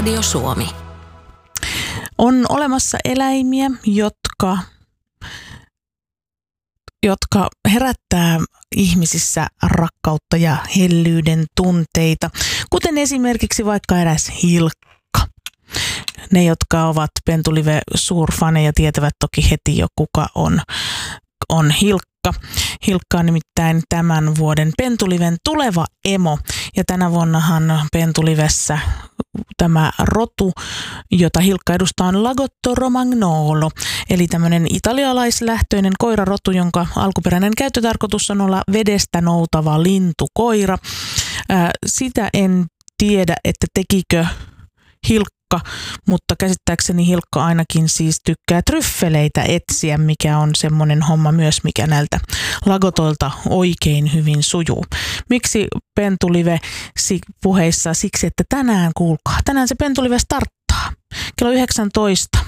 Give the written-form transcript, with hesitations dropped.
Radio Suomi. On olemassa eläimiä, jotka herättää ihmisissä rakkautta ja hellyyden tunteita, kuten esimerkiksi vaikka eräs hilkka. Ne, jotka ovat Pentulive-suurfaneja, tietävät toki heti jo, kuka on hilkka. Hilkka on nimittäin tämän vuoden Pentuliven tuleva emo, ja tänä vuonnahan Pentulivessä tämä rotu, jota hilkka edustaa, on Lagotto Romagnolo, eli tämmöinen italialaislähtöinen koirarotu, jonka alkuperäinen käyttötarkoitus on olla vedestä noutava lintukoira. Sitä en tiedä, että tekikö hilkka, mutta käsittääkseni hilkka ainakin siis tykkää tryffeleitä etsiä, mikä on semmoinen homma myös, mikä näiltä Lagotolta oikein hyvin sujuu. Miksi Pentulive puheissa? Siksi, että tänään se Pentulive starttaa kello 19.